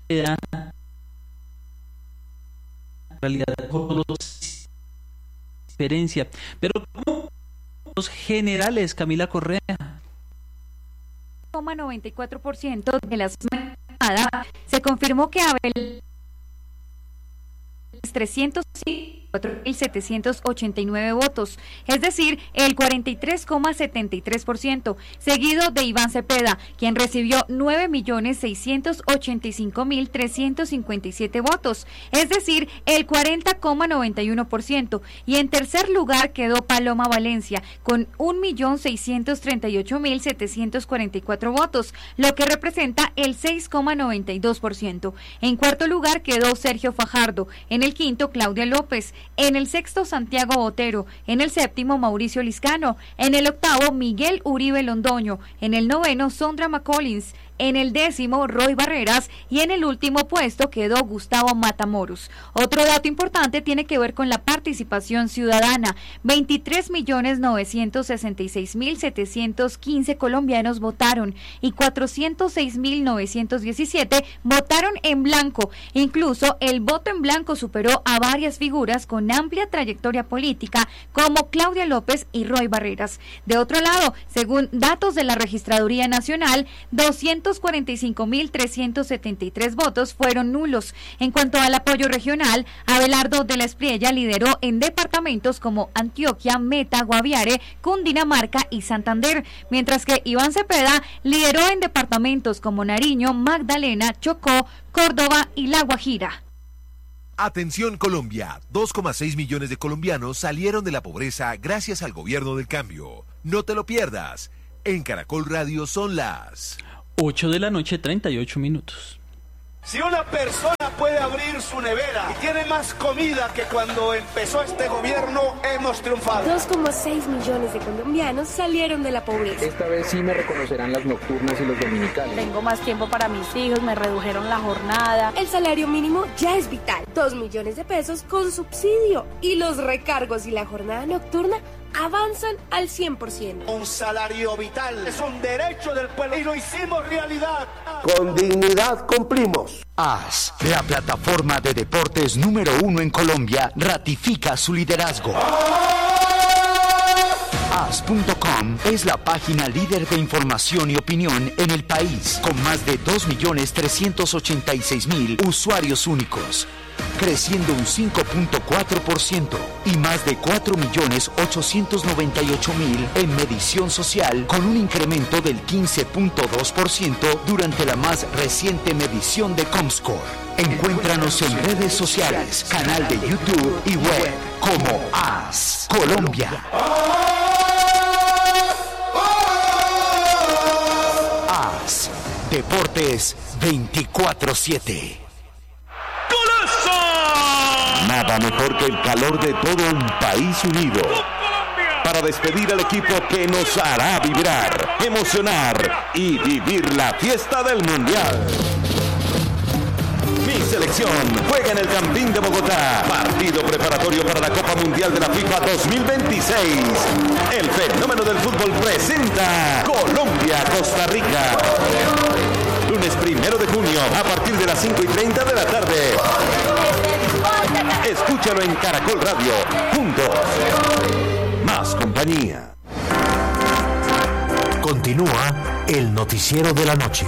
en realidad diferencia, pero los generales, Camila Correa. 94% de la semana se confirmó que Abel 304.789 votos, es decir, el 43,73%, seguido de Iván Cepeda, quien recibió 9.685.357 votos, es decir, el 40,91%, y en tercer lugar quedó Paloma Valencia con 1.638.744 votos, lo que representa el 6,92%. En cuarto lugar quedó Sergio Fajardo, en el quinto Claudia López, en el sexto Santiago Botero, en el séptimo Mauricio Liscano, en el octavo Miguel Uribe Londoño, en el noveno Sondra McCollins, en el décimo Roy Barreras y en el último puesto quedó Gustavo Matamoros. Otro dato importante tiene que ver con la participación ciudadana. 23.966.715 colombianos votaron y 406.917 votaron en blanco. Incluso el voto en blanco superó a varias figuras con amplia trayectoria política como Claudia López y Roy Barreras. De otro lado, según datos de la Registraduría Nacional, 245.373 votos fueron nulos. En cuanto al apoyo regional, Abelardo de la Espriella lideró en departamentos como Antioquia, Meta, Guaviare, Cundinamarca y Santander, mientras que Iván Cepeda lideró en departamentos como Nariño, Magdalena, Chocó, Córdoba y La Guajira. Atención Colombia, 2,6 millones de colombianos salieron de la pobreza gracias al gobierno del cambio. No te lo pierdas. En Caracol Radio son las 8 de la noche, 38 minutos. Si una persona puede abrir su nevera y tiene más comida que cuando empezó este gobierno, hemos triunfado. 2,6 millones de colombianos salieron de la pobreza. Esta vez sí me reconocerán las nocturnas y los dominicales. Tengo más tiempo para mis hijos, me redujeron la jornada. El salario mínimo ya es vital. 2 millones de pesos con subsidio. Y los recargos y la jornada nocturna avanzan al 100%. Un salario vital es un derecho del pueblo y lo hicimos realidad. Con dignidad cumplimos. AS, la plataforma de deportes número 1 en Colombia, ratifica su liderazgo. AS.com es la página líder de información y opinión en el país, con más de 2.386.000 usuarios únicos, creciendo un 5.4% y más de 4.898.000 en medición social, con un incremento del 15.2% durante la más reciente medición de Comscore. Encuéntranos en redes sociales, canal de YouTube y web como AS Colombia. AS Deportes 24/7. Nada mejor que el calor de todo un país unido para despedir al equipo que nos hará vibrar, emocionar y vivir la fiesta del Mundial. Mi selección juega en el Campín de Bogotá, partido preparatorio para la Copa Mundial de la FIFA 2026. El fenómeno del fútbol presenta Colombia-Costa Rica. Lunes 1 de junio a partir de las 5:30 de la tarde. Escúchalo en Caracol Radio. Juntos, más compañía. Continúa el noticiero de la noche.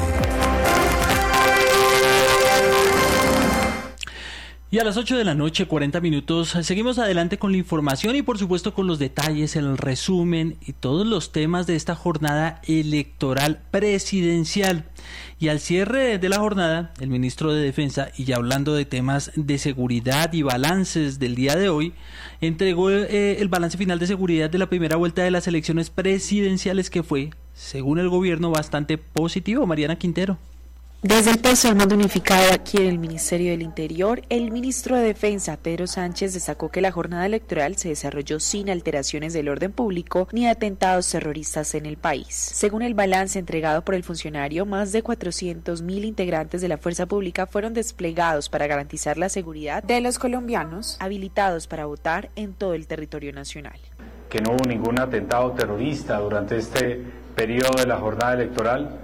Y a las 8 de la noche, 40 minutos, seguimos adelante con la información y por supuesto con los detalles, el resumen y todos los temas de esta jornada electoral presidencial. Y al cierre de la jornada, el ministro de Defensa, y ya hablando de temas de seguridad y balances del día de hoy, entregó el balance final de seguridad de la primera vuelta de las elecciones presidenciales que fue, según el gobierno, bastante positivo. Mariana Quintero. Desde el puesto del mando unificado aquí en el Ministerio del Interior, el ministro de Defensa, Pedro Sánchez, destacó que la jornada electoral se desarrolló sin alteraciones del orden público ni atentados terroristas en el país. Según el balance entregado por el funcionario, más de 400.000 integrantes de la fuerza pública fueron desplegados para garantizar la seguridad de los colombianos habilitados para votar en todo el territorio nacional. Que no hubo ningún atentado terrorista durante este periodo de la jornada electoral.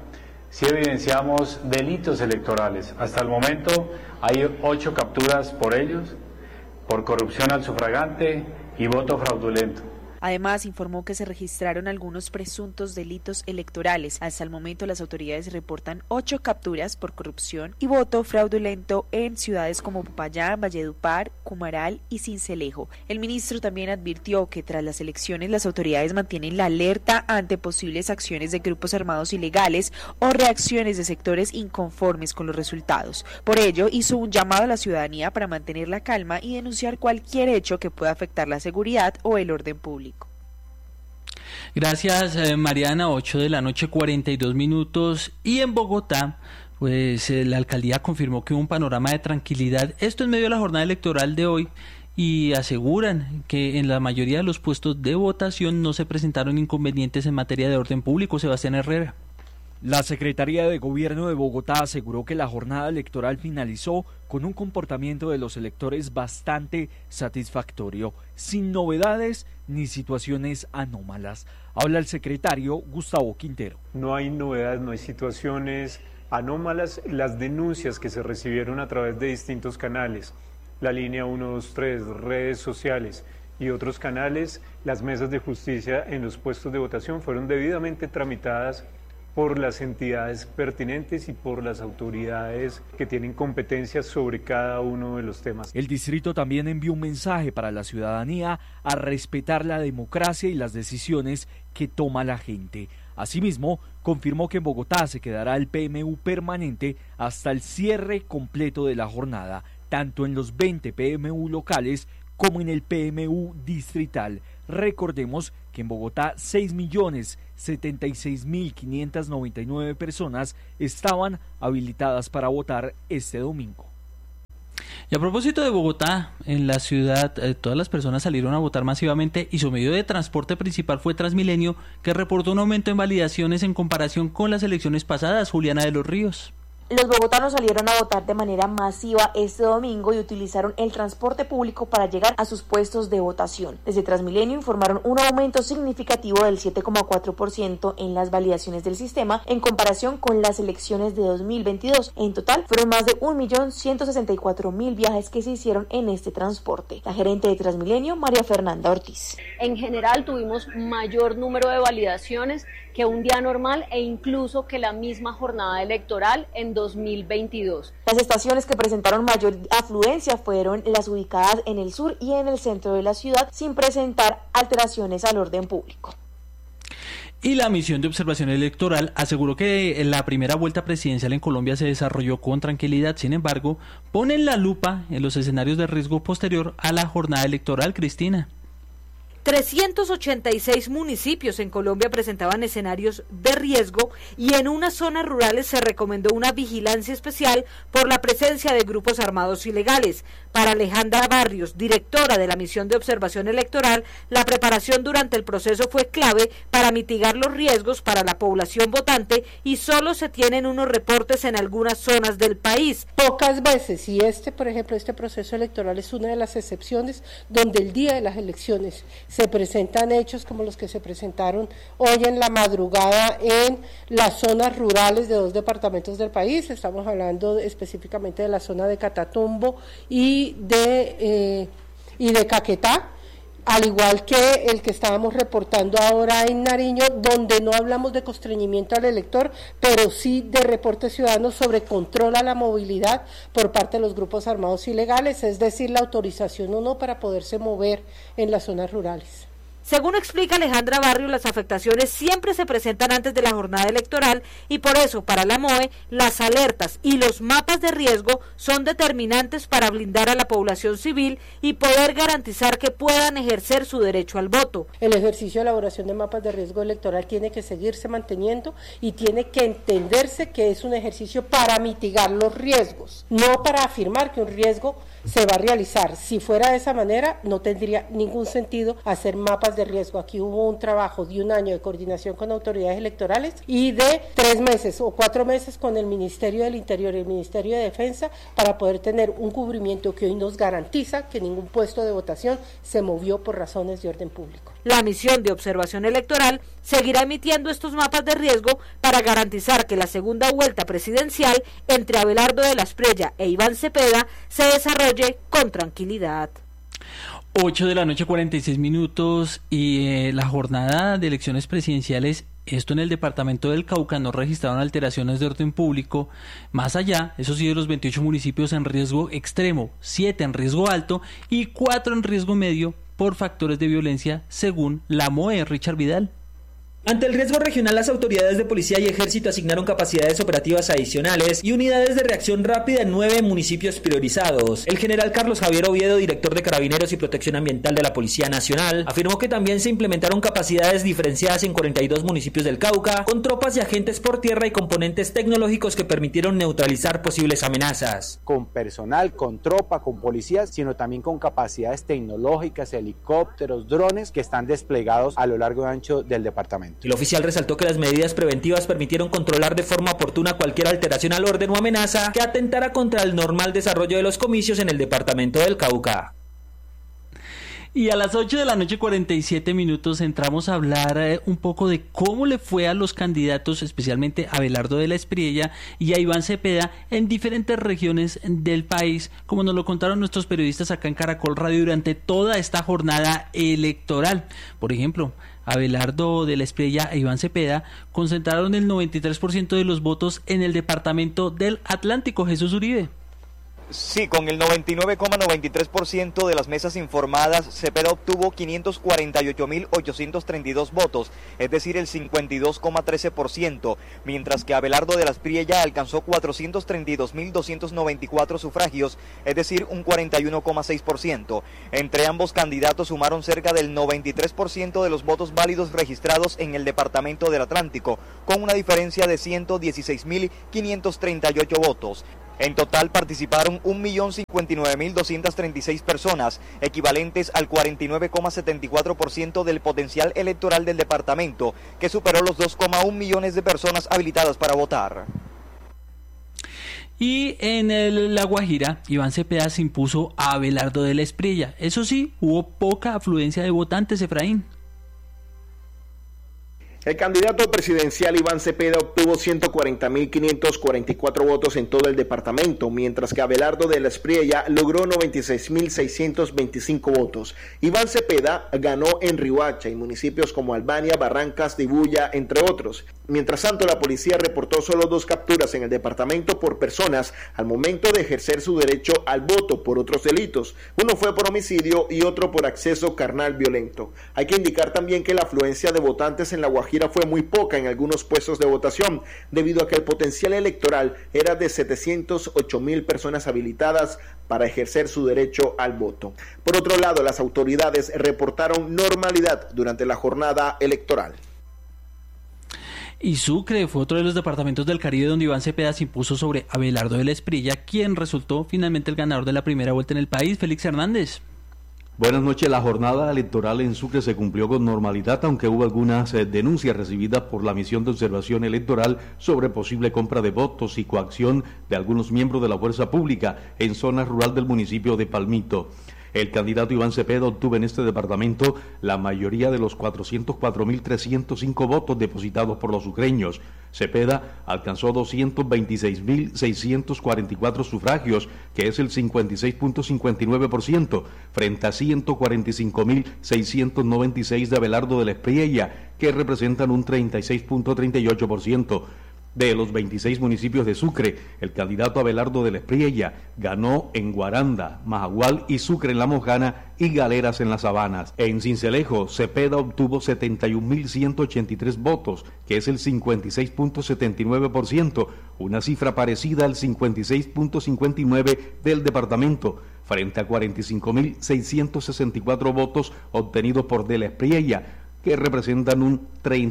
sí evidenciamos delitos electorales. Hasta el momento hay 8 capturas por ellos, por corrupción al sufragante y voto fraudulento. Además, informó que se registraron algunos presuntos delitos electorales. Hasta el momento, las autoridades reportan 8 capturas por corrupción y voto fraudulento en ciudades como Popayán, Valledupar, Cumaral y Sincelejo. El ministro también advirtió que tras las elecciones las autoridades mantienen la alerta ante posibles acciones de grupos armados ilegales o reacciones de sectores inconformes con los resultados. Por ello, hizo un llamado a la ciudadanía para mantener la calma y denunciar cualquier hecho que pueda afectar la seguridad o el orden público. Gracias, Mariana. 8 de la noche, 42 minutos. Y en Bogotá, pues la alcaldía confirmó que hubo un panorama de tranquilidad. Esto en medio de la jornada electoral de hoy. Y aseguran que en la mayoría de los puestos de votación no se presentaron inconvenientes en materia de orden público. Sebastián Herrera. La Secretaría de Gobierno de Bogotá aseguró que la jornada electoral finalizó con un comportamiento de los electores bastante satisfactorio, sin novedades ni situaciones anómalas. Habla el secretario Gustavo Quintero. No hay novedades, no hay situaciones anómalas. Las denuncias que se recibieron a través de distintos canales, la línea 123, redes sociales y otros canales, las mesas de justicia en los puestos de votación fueron debidamente tramitadas por las entidades pertinentes y por las autoridades que tienen competencias sobre cada uno de los temas. El distrito también envió un mensaje para la ciudadanía a respetar la democracia y las decisiones que toma la gente. Asimismo, confirmó que en Bogotá se quedará el PMU permanente hasta el cierre completo de la jornada, tanto en los 20 PMU locales como en el PMU distrital. Recordemos que en Bogotá 6.076.599 personas estaban habilitadas para votar este domingo. Y a propósito de Bogotá, en la ciudad todas las personas salieron a votar masivamente y su medio de transporte principal fue Transmilenio, que reportó un aumento en validaciones en comparación con las elecciones pasadas. Juliana de los Ríos. Los bogotanos salieron a votar de manera masiva este domingo y utilizaron el transporte público para llegar a sus puestos de votación. Desde Transmilenio informaron un aumento significativo del 7,4% en las validaciones del sistema en comparación con las elecciones de 2022. En total, fueron más de 1.164.000 viajes que se hicieron en este transporte. La gerente de Transmilenio, María Fernanda Ortiz. En general, tuvimos mayor número de validaciones que un día normal e incluso que la misma jornada electoral en 2022. Las estaciones que presentaron mayor afluencia fueron las ubicadas en el sur y en el centro de la ciudad, sin presentar alteraciones al orden público. Y la misión de observación electoral aseguró que la primera vuelta presidencial en Colombia se desarrolló con tranquilidad. Sin embargo, ponen la lupa en los escenarios de riesgo posterior a la jornada electoral. Cristina. 386 municipios en Colombia presentaban escenarios de riesgo y en unas zonas rurales se recomendó una vigilancia especial por la presencia de grupos armados ilegales. Para Alejandra Barrios, directora de la misión de observación electoral, la preparación durante el proceso fue clave para mitigar los riesgos para la población votante y solo se tienen unos reportes en algunas zonas del país. Pocas veces, y por ejemplo, este proceso electoral es una de las excepciones donde el día de las elecciones se presentan hechos como los que se presentaron hoy en la madrugada en las zonas rurales de 2 departamentos del país. Estamos hablando específicamente de la zona de Catatumbo y de Caquetá, al igual que el que estábamos reportando ahora en Nariño, donde no hablamos de constreñimiento al elector, pero sí de reportes ciudadanos sobre control a la movilidad por parte de los grupos armados ilegales, es decir, la autorización o no para poderse mover en las zonas rurales. Según explica Alejandra Barrio, las afectaciones siempre se presentan antes de la jornada electoral y por eso para la MOE las alertas y los mapas de riesgo son determinantes para blindar a la población civil y poder garantizar que puedan ejercer su derecho al voto. El ejercicio de elaboración de mapas de riesgo electoral tiene que seguirse manteniendo y tiene que entenderse que es un ejercicio para mitigar los riesgos, no para afirmar que un riesgo se va a realizar. Si fuera de esa manera, no tendría ningún sentido hacer mapas mapas de riesgo. Aquí hubo un trabajo de 1 año de coordinación con autoridades electorales y de 3 meses o 4 meses con el Ministerio del Interior y el Ministerio de Defensa para poder tener un cubrimiento que hoy nos garantiza que ningún puesto de votación se movió por razones de orden público. La misión de observación electoral seguirá emitiendo estos mapas de riesgo para garantizar que la segunda vuelta presidencial entre Abelardo de la Espriella e Iván Cepeda se desarrolle con tranquilidad. 8 de la noche, 46 minutos, y la jornada de elecciones presidenciales, esto en el departamento del Cauca, no registraron alteraciones de orden público. Más allá, eso sí, de los 28 municipios en riesgo extremo, 7 en riesgo alto y 4 en riesgo medio por factores de violencia, según la MOE. Richard Vidal. Ante el riesgo regional, las autoridades de policía y ejército asignaron capacidades operativas adicionales y unidades de reacción rápida en 9 municipios priorizados. El general Carlos Javier Oviedo, director de Carabineros y Protección Ambiental de la Policía Nacional, afirmó que también se implementaron capacidades diferenciadas en 42 municipios del Cauca, con tropas y agentes por tierra y componentes tecnológicos que permitieron neutralizar posibles amenazas. Con personal, con tropa, con policías, sino también con capacidades tecnológicas, helicópteros, drones que están desplegados a lo largo y ancho del departamento. El oficial resaltó que las medidas preventivas permitieron controlar de forma oportuna cualquier alteración al orden o amenaza que atentara contra el normal desarrollo de los comicios en el departamento del Cauca. Y a las 8 de la noche, 47 minutos, entramos a hablar un poco de cómo le fue a los candidatos, especialmente a Abelardo de la Espriella y a Iván Cepeda, en diferentes regiones del país, como nos lo contaron nuestros periodistas acá en Caracol Radio durante toda esta jornada electoral. Por ejemplo, Abelardo de la Espriella e Iván Cepeda concentraron el 93% de los votos en el departamento del Atlántico. Jesús Uribe. Sí, con el 99,93% de las mesas informadas, Cepeda obtuvo 548.832 votos, es decir, el 52,13%, mientras que Abelardo de la Espriella alcanzó 432.294 sufragios, es decir, un 41,6%. Entre ambos candidatos sumaron cerca del 93% de los votos válidos registrados en el departamento del Atlántico, con una diferencia de 116.538 votos. En total participaron 1.059.236 personas, equivalentes al 49,74% del potencial electoral del departamento, que superó los 2,1 millones de personas habilitadas para votar. Y en La Guajira, Iván Cepeda se impuso a Abelardo de la Espriella. Eso sí, hubo poca afluencia de votantes, Efraín. El candidato presidencial Iván Cepeda obtuvo 140.544 votos en todo el departamento, mientras que Abelardo de la Espriella logró 96.625 votos. Iván Cepeda ganó en Riohacha y municipios como Albania, Barrancas, Dibuya, entre otros. Mientras tanto, la policía reportó solo 2 capturas en el departamento por personas al momento de ejercer su derecho al voto por otros delitos. Uno fue por homicidio y otro por acceso carnal violento. Hay que indicar también que la afluencia de votantes en La Guajira fue muy poca en algunos puestos de votación, debido a que el potencial electoral era de 708.000 personas habilitadas para ejercer su derecho al voto. Por otro lado, las autoridades reportaron normalidad durante la jornada electoral. Y Sucre fue otro de los departamentos del Caribe donde Iván Cepeda se impuso sobre Abelardo de la Espriella, quien resultó finalmente el ganador de la primera vuelta en el país. Félix Hernández. Buenas noches. La jornada electoral en Sucre se cumplió con normalidad, aunque hubo algunas denuncias recibidas por la misión de observación electoral sobre posible compra de votos y coacción de algunos miembros de la fuerza pública en zona rural del municipio de Palmito. El candidato Iván Cepeda obtuvo en este departamento la mayoría de los 404.305 votos depositados por los sucreños. Cepeda alcanzó 226.644 sufragios, que es el 56.59%, frente a 145.696 de Abelardo de la Espriella, que representan un 36.38%. De los 26 municipios de Sucre, el candidato Abelardo de la Espriella ganó en Guaranda, Majagual y Sucre en La Mojana y Galeras en las Sabanas. En Cincelejo, Cepeda obtuvo 71.183 votos, que es el 56.79%, una cifra parecida al 56.59% del departamento, frente a 45.664 votos obtenidos por de la Espriella, que representan un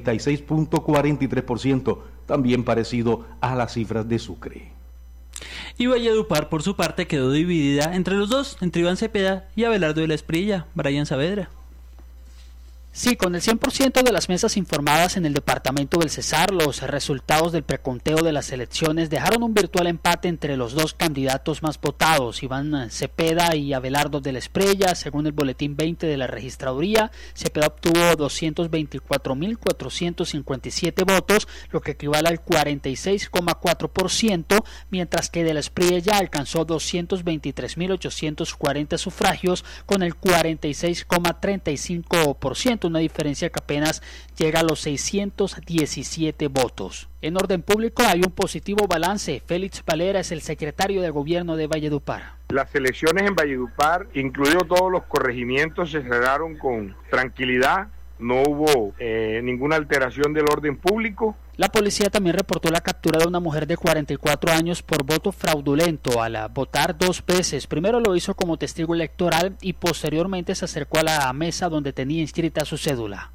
36.43%, también parecido a las cifras de Sucre. Y Valledupar, por su parte, quedó dividida entre los dos, entre Iván Cepeda y Abelardo de la Espriella. Brian Saavedra. Sí, con el 100% de las mesas informadas en el departamento del Cesar, los resultados del preconteo de las elecciones dejaron un virtual empate entre los dos candidatos más votados, Iván Cepeda y Abelardo de la Espriella. Según el boletín 20 de la registraduría, Cepeda obtuvo 224.457 votos, lo que equivale al 46,4%, mientras que de la Espriella alcanzó 223.840 sufragios con el 46,35%. Una diferencia que apenas llega a los 617 votos. En orden público hay un positivo balance. Félix Valera es el secretario de Gobierno de Valledupar. Las elecciones en Valledupar, incluidos todos los corregimientos, se cerraron con tranquilidad. No hubo ninguna alteración del orden público. La policía también reportó la captura de una mujer de 44 años por voto fraudulento al votar 2 veces. Primero lo hizo como testigo electoral y posteriormente se acercó a la mesa donde tenía inscrita su cédula.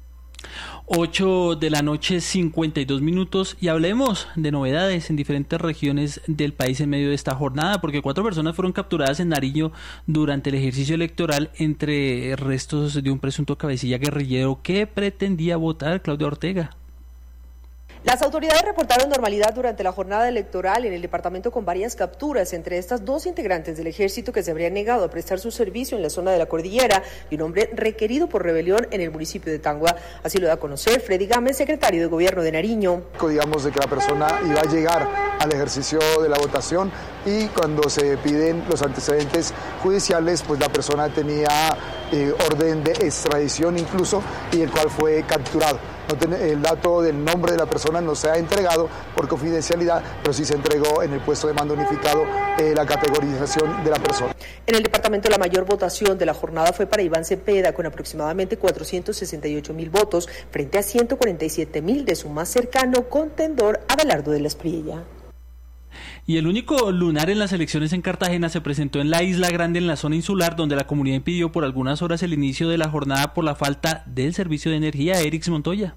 8 de la noche, 52 minutos, y hablemos de novedades en diferentes regiones del país en medio de esta jornada, porque 4 personas fueron capturadas en Nariño durante el ejercicio electoral, entre restos de un presunto cabecilla guerrillero que pretendía votar Claudia Ortega. Las autoridades reportaron normalidad durante la jornada electoral en el departamento con varias capturas, entre estas 2 integrantes del ejército que se habrían negado a prestar su servicio en la zona de la cordillera y un hombre requerido por rebelión en el municipio de Tangua. Así lo da a conocer Freddy Gámez, secretario de Gobierno de Nariño. Digamos de que la persona iba a llegar al ejercicio de la votación y cuando se piden los antecedentes judiciales, pues la persona tenía orden de extradición incluso, y el cual fue capturado. El dato del nombre de la persona no se ha entregado por confidencialidad, pero sí se entregó en el puesto de mando unificado la categorización de la persona. En el departamento la mayor votación de la jornada fue para Iván Cepeda, con aproximadamente 468.000 votos, frente a 147.000 de su más cercano contendor, Abelardo de la Espriella. Y el único lunar en las elecciones en Cartagena se presentó en la Isla Grande, en la zona insular, donde la comunidad impidió por algunas horas el inicio de la jornada por la falta del servicio de energía. Erix Montoya.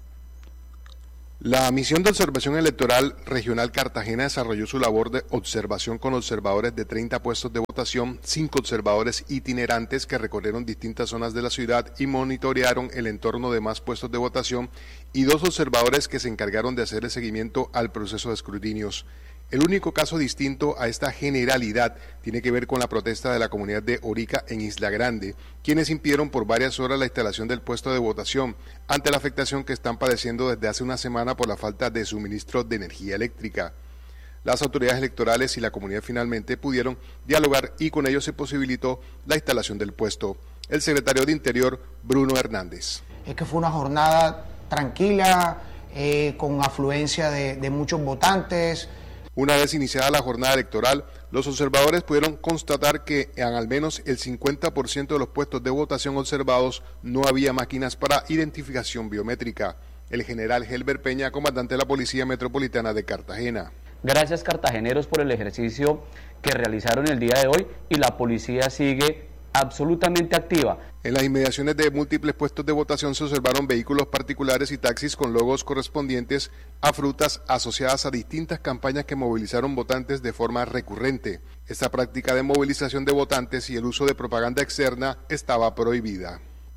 La misión de observación electoral regional Cartagena desarrolló su labor de observación con observadores de 30 puestos de votación, 5 observadores itinerantes que recorrieron distintas zonas de la ciudad y monitorearon el entorno de más puestos de votación, y 2 observadores que se encargaron de hacer el seguimiento al proceso de escrutinios. El único caso distinto a esta generalidad tiene que ver con la protesta de la comunidad de Orica en Isla Grande, quienes impidieron por varias horas la instalación del puesto de votación ante la afectación que están padeciendo desde hace una semana por la falta de suministro de energía eléctrica. Las autoridades electorales y la comunidad finalmente pudieron dialogar y con ello se posibilitó la instalación del puesto. El secretario de Interior, Bruno Hernández. Es que fue una jornada tranquila, con afluencia de muchos votantes. Una vez iniciada la jornada electoral, los observadores pudieron constatar que en al menos el 50% de los puestos de votación observados no había máquinas para identificación biométrica. El general Helber Peña, comandante de la Policía Metropolitana de Cartagena. Gracias, cartageneros, por el ejercicio que realizaron el día de hoy, y la policía sigue absolutamente activa. En las inmediaciones de múltiples puestos de votación se observaron vehículos particulares y taxis con logos correspondientes a frutas asociadas a distintas campañas que movilizaron votantes de forma recurrente. Esta práctica de movilización de votantes y el uso de propaganda externa estaba prohibida.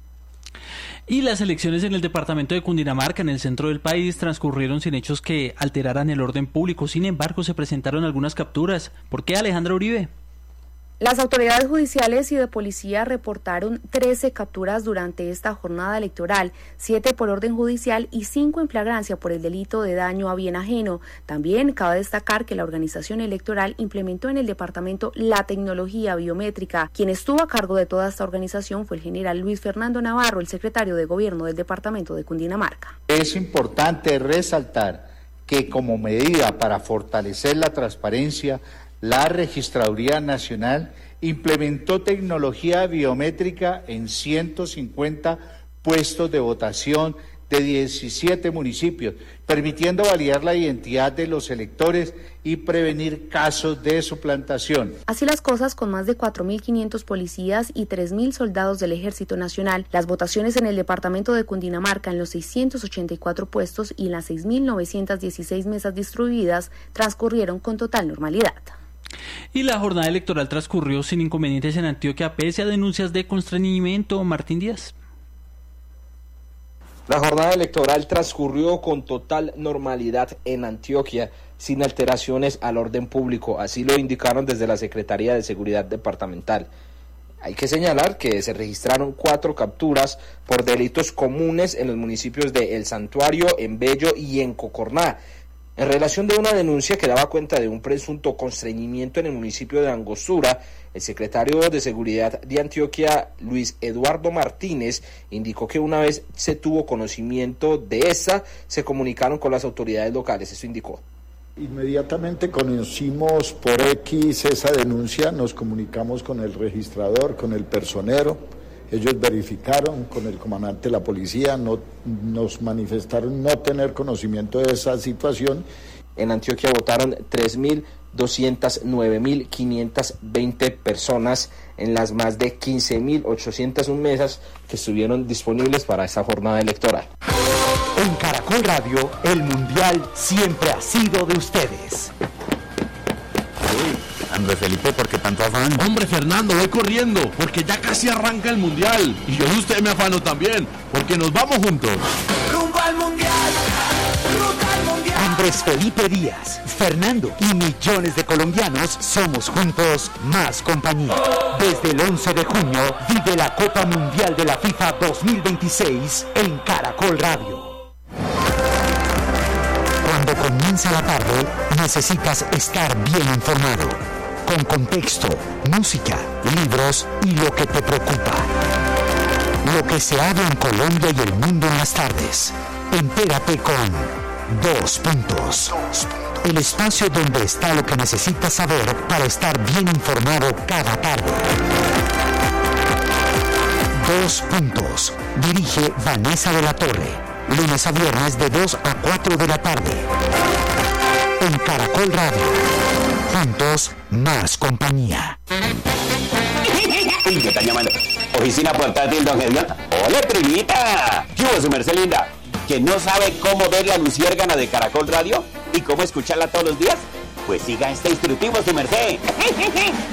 Y las elecciones en el departamento de Cundinamarca, en el centro del país, transcurrieron sin hechos que alteraran el orden público. Sin embargo, se presentaron algunas capturas. ¿Por qué, Alejandra Uribe? Las autoridades judiciales y de policía reportaron 13 capturas durante esta jornada electoral, 7 por orden judicial y 5 en flagrancia por el delito de daño a bien ajeno. También cabe destacar que la organización electoral implementó en el departamento la tecnología biométrica. Quien estuvo a cargo de toda esta organización fue el general Luis Fernando Navarro, el secretario de Gobierno del departamento de Cundinamarca. Es importante resaltar que como medida para fortalecer la transparencia, la Registraduría Nacional implementó tecnología biométrica en 150 puestos de votación de 17 municipios, permitiendo validar la identidad de los electores y prevenir casos de suplantación. Así las cosas, con más de 4.500 policías y 3.000 soldados del Ejército Nacional, las votaciones en el departamento de Cundinamarca en los 684 puestos y en las 6.916 mesas distribuidas transcurrieron con total normalidad. Y la jornada electoral transcurrió sin inconvenientes en Antioquia, pese a denuncias de constreñimiento. Martín Díaz. La jornada electoral transcurrió con total normalidad en Antioquia, sin alteraciones al orden público, así lo indicaron desde la Secretaría de Seguridad Departamental. Hay que señalar que se registraron 4 capturas por delitos comunes en los municipios de El Santuario, en Bello y en Cocorná, en relación de una denuncia que daba cuenta de un presunto constreñimiento en el municipio de Angostura. El secretario de Seguridad de Antioquia, Luis Eduardo Martínez, indicó que una vez se tuvo conocimiento de esta, se comunicaron con las autoridades locales. Eso indicó. Inmediatamente conocimos por X esa denuncia, nos comunicamos con el registrador, con el personero. Ellos verificaron con el comandante de la policía, nos manifestaron no tener conocimiento de esa situación. En Antioquia votaron 3.209.520 personas en las más de 15.801 mesas que estuvieron disponibles para esta jornada electoral. En Caracol Radio, el Mundial siempre ha sido de ustedes. Andrés Felipe, ¿por qué tanto afán? Hombre, Fernando, voy corriendo, porque ya casi arranca el Mundial. Y yo de usted me afano también, porque nos vamos juntos. ¡Rumbo al Mundial! ¡Rumbo al Mundial! Andrés Felipe Díaz, Fernando y millones de colombianos somos juntos más compañía. Desde el 11 de junio, vive la Copa Mundial de la FIFA 2026 en Caracol Radio. Cuando comienza la tarde, necesitas estar bien informado, con contexto, música, libros y lo que te preocupa. Lo que se habla en Colombia y el mundo en las tardes. Entérate con 2 Puntos. El espacio donde está lo que necesitas saber para estar bien informado cada tarde. 2 Puntos. Dirige Vanessa de la Torre. Lunes a viernes de 2 a 4 de la tarde. En Caracol Radio. Juntos, más compañía. Uy, me están llamando. Oficina portátil, don Gedeón. ¡Hola, primita! ¿Qué hubo, su merced linda? ¿Que no sabe cómo ver la luciérgana de Caracol Radio? ¿Y cómo escucharla todos los días? Pues siga este instructivo, su merced.